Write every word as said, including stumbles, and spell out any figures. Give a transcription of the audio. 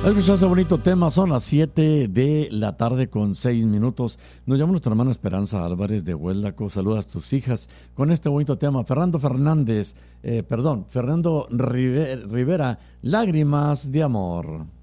Escucha ese bonito tema, son las siete de la tarde con seis minutos. Nos llama nuestra hermana Esperanza Álvarez de Hueldaco. Saludas a tus hijas con este bonito tema. Fernando Fernández, eh, perdón, Fernando Rive- Rivera, Lágrimas de Amor.